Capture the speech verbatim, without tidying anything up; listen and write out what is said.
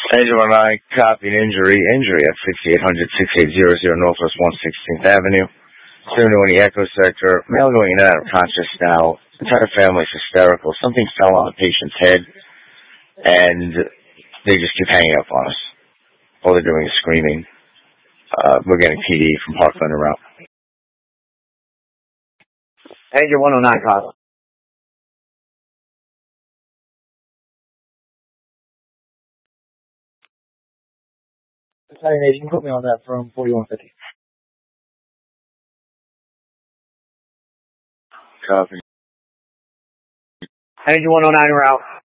Engine one nine, copy an injury. Injury at sixty-eight hundred, sixty-eight hundred Northwest one hundred sixteenth Avenue. Soon in the Echo sector. Male going in and out of conscious now. Entire family's hysterical. Something fell on the patient's head, and they just keep hanging up on us. All they're doing is screaming. Uh, we're getting P D from Parkland and route. Engine one oh nine, copy. Italian agent, you can put me on that from forty-one fifty. Copy. Engine one oh nine route.